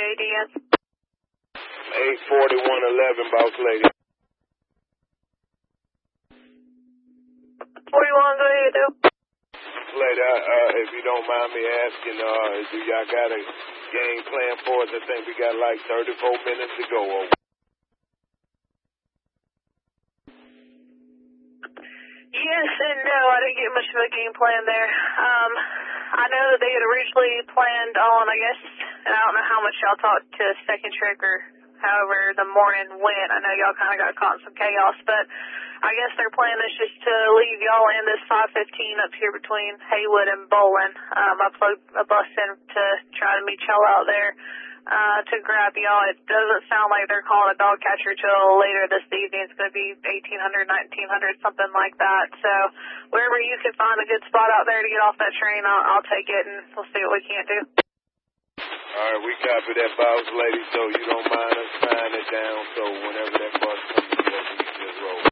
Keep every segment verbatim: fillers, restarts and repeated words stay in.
A D S? eight forty-one eleven, boss lady. forty-one, go ahead, though. Lady, uh, uh, if you don't mind me asking, uh, do y'all got a game plan for us? I think we got like thirty-four minutes to go. Over. Yes and no, I didn't get much of a game plan there. Um, I know that they had originally planned on, I guess, and I don't know how much y'all talked to Second Trick or however the morning went. I know y'all kind of got caught in some chaos, but I guess their plan is just to leave y'all in this five fifteen up here between Haywood and Bolin. Um, I plugged a bus in to try to meet y'all out there uh, to grab y'all. It doesn't sound like they're calling a dog catcher till later this evening. It's going to be eighteen hundred, nineteen hundred, something like that. So wherever you can find a good spot out there to get off that train, I'll, I'll take it, and we'll see what we can't do. All right, we copy that, boss lady, so you don't mind us tying it down, so whenever that bus comes to us, we can just roll.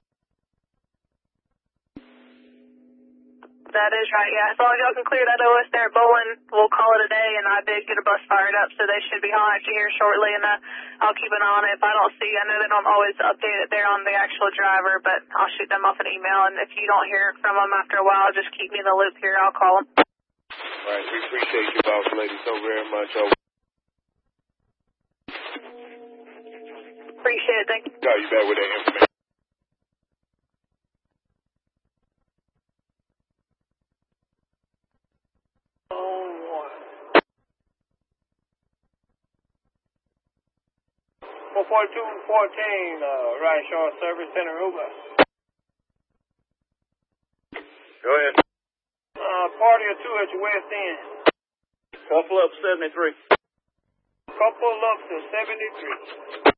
That is right, yeah. As long as y'all can clear that O S there at Bolin, we'll call it a day, and I did get a bus fired up, so they should be hollering at you here shortly, and uh, I'll keep an eye on it. If I don't see, I know they don't always update it there on the actual driver, but I'll shoot them off an email, and if you don't hear from them after a while, just keep me in the loop here. I'll call them. All right, we appreciate you, boss lady, so very much. Over. Appreciate it, thank you. Call you back with that information. four forty-two fourteen, uh, Right Shore Service Center, Uber. Go ahead. Uh, party or two at your west end. Couple up seventy-three. Couple up to seventy-three.